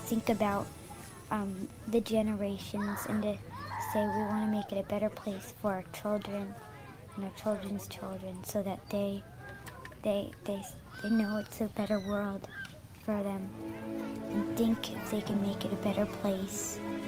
think about the generations and to say we want to make it a better place for our children and our children's children so that they, they, they know it's a better world for them and think if they can make it a better place.